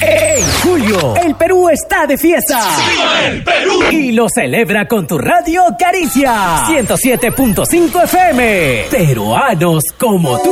En julio, el Perú está de fiesta. ¡Viva el Perú! Y lo celebra con tu radio Caricia 107.5 FM. Peruanos como tú.